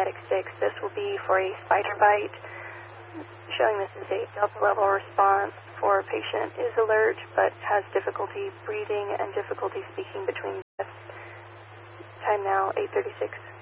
Medic 6. This will be for a spider bite, showing this is a Delta level response for a patient is alert but has difficulty breathing and difficulty speaking between breaths. Time now 8:36.